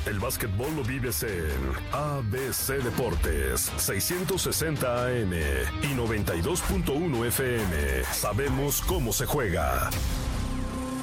El básquetbol lo vives en ABC Deportes, 660 AM y 92.1 FM. Sabemos cómo se juega.